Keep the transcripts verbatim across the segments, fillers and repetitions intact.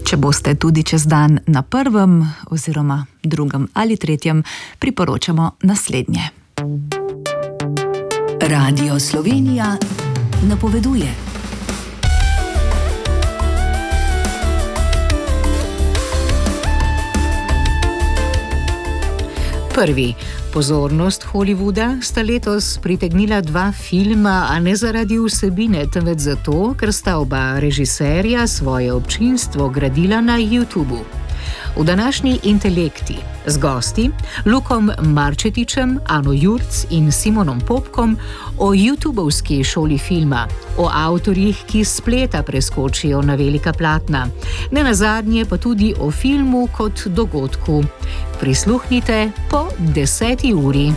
Če boste tudi čez dan na prvem oziroma drugem ali tretjem, priporočamo naslednje. Radio Slovenija napoveduje. Prvi. Pozornost Hollywooda sta letos pritegnila dva filma, a ne zaradi vsebine, temveč zato, ker sta oba režiserja svoje občinstvo gradila na YouTubu. V današnji Intelekti z gosti Lukom Marčetičem, Ano Jurc in Simonom Popkom o YouTubovski šoli filma, o avtorjih, ki s spleta preskočijo na velika platna, ne nazadnje pa tudi o filmu kot dogodku. Prisluhnite po deseti uri.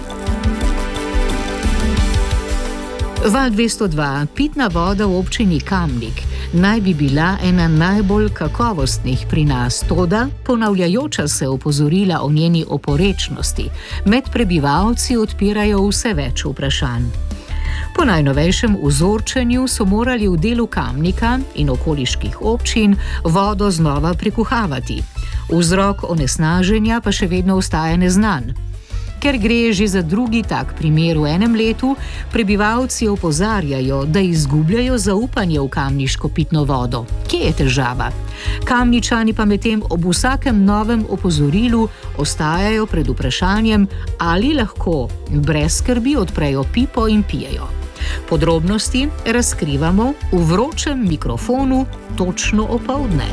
Val dvesto dva, pitna voda v občini Kamnik, naj bi bila ena najbolj kakovostnih pri nas, toda ponavljajoča se opozorila o njeni oporečnosti med prebivalci odpirajo vse več vprašanj. Po najnovejšem vzorčenju so morali v delu Kamnika in okoliških občin vodo znova prekuhavati. Vzrok onesnaženja pa še vedno ostaja neznan. Ker gre že za drugi tak primer v enem letu, prebivalci opozarjajo, da izgubljajo zaupanje v kamniško pitno vodo. Kje je težava? Kamničani pa medtem ob vsakem novem opozorilu ostajajo pred vprašanjem, ali lahko brez skrbi odprejo pipo in pijejo. Podrobnosti razkrivamo v vročem mikrofonu točno opoldne.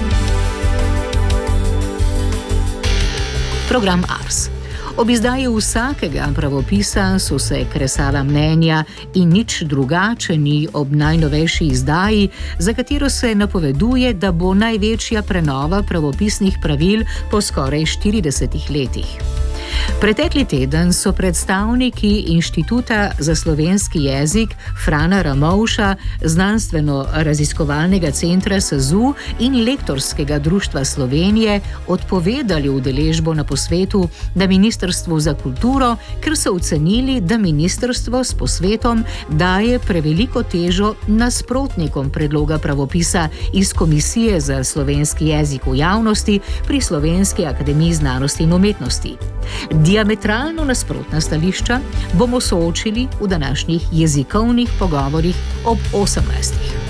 Program Ars. Ob izdaji vsakega pravopisa so se kresala mnenja in nič drugače ni ob najnovejši izdaji, za katero se napoveduje, da bo največja prenova pravopisnih pravil po skoraj štiridesetih letih. Pretekli teden so predstavniki Inštituta za slovenski jezik Frana Ramovša, Znanstveno-raziskovalnega centra S A Z U in Lektorskega društva Slovenije odpovedali udeležbo na posvetu na Ministrstvu za kulturo, ker so ocenili, da ministrstvo s posvetom daje preveliko težo nasprotnikom predloga pravopisa iz Komisije za slovenski jezik v javnosti pri Slovenski akademiji znanosti in umetnosti. Diametralno nasprotna stališča bomo soočili v današnjih jezikovnih pogovorih ob osemnajstih.